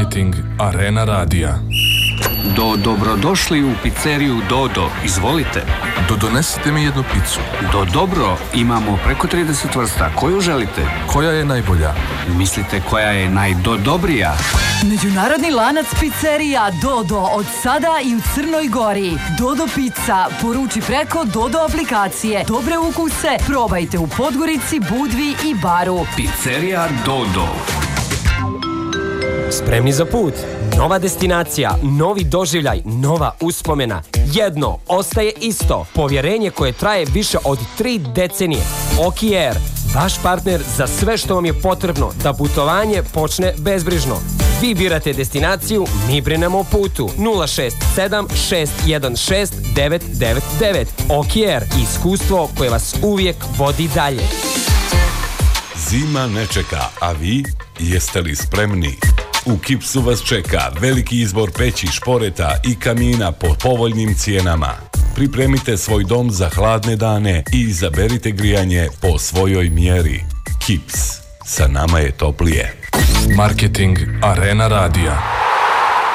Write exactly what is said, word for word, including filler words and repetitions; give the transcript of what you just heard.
Marketing Arena Radija. Do, dobrodošli u pizzeriju Dodo, izvolite. Do, donesite mi jednu picu. Do, dobro, imamo preko trideset vrsta, koju želite? Koja je najbolja? Mislite koja je najdodobrija? Međunarodni lanac pizzerija Dodo od sada i u Crnoj Gori. Dodo pizza, poruči preko Dodo aplikacije. Dobre ukuse probajte u Podgorici, Budvi i Baru. Pizzerija Dodo. Spremni za put? Nova destinacija, novi doživljaj, nova uspomena. Jedno ostaje isto. Povjerenje koje traje više od tri decenije. Oki Air, vaš partner za sve što vam je potrebno da putovanje počne bezbrižno. Vi birate destinaciju, mi brinemo o putu. nula šest sedam šest jedan šest devet devet devet. Oki Air, iskustvo koje vas uvijek vodi dalje. Zima ne čeka, a vi jeste li spremni? U Kipsu vas čeka veliki izbor peći, šporeta i kamina po povoljnim cijenama. Pripremite svoj dom za hladne dane i izaberite grijanje po svojoj mjeri. Kips, sa nama je toplije. Marketing Arena Radija.